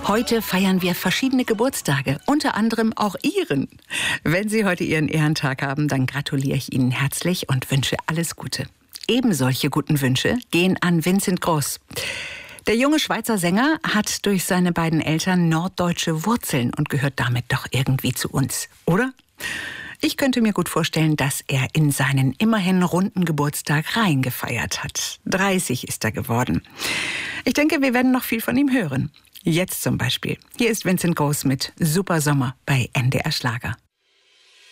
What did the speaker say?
Heute feiern wir verschiedene Geburtstage, unter anderem auch Ihren. Wenn Sie heute Ihren Ehrentag haben, dann gratuliere ich Ihnen herzlich und wünsche alles Gute. Ebensolche guten Wünsche gehen an Vincent Gross. Der junge Schweizer Sänger hat durch seine beiden Eltern norddeutsche Wurzeln und gehört damit doch irgendwie zu uns, oder? Ich könnte mir gut vorstellen, dass er in seinen immerhin runden Geburtstag reingefeiert hat. 30 ist er geworden. Ich denke, wir werden noch viel von ihm hören. Jetzt zum Beispiel. Hier ist Vincent Gross mit Super Sommer bei NDR Schlager.